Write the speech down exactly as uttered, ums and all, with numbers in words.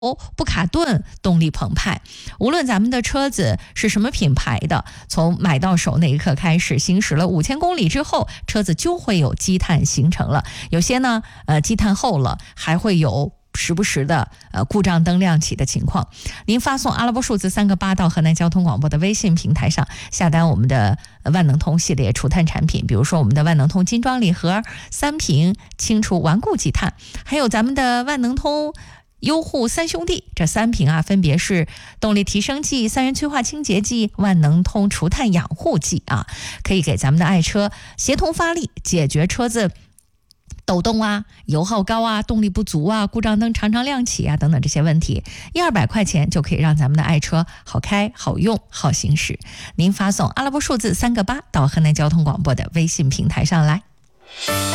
不卡顿，动力澎湃。无论咱们的车子是什么品牌的，从买到手那一刻开始，行驶了五千公里之后，车子就会有积碳形成了。有些呢，呃，积碳厚了，还会有时不时的呃故障灯亮起的情况。您发送阿拉伯数字三个八到河南交通广播的微信平台上下单我们的万能通系列除碳产品，比如说我们的万能通金装礼盒三瓶，清除顽固积碳，还有咱们的万能通优护三兄弟，这三瓶啊，分别是动力提升剂、三元催化清洁剂、万能通除碳养护剂啊，可以给咱们的爱车协同发力，解决车子抖动啊、油耗高啊、动力不足啊、故障灯常常亮起啊等等这些问题，一二百块钱就可以让咱们的爱车好开、好用、好行驶。您发送阿拉伯数字三个八到河南交通广播的微信平台上来。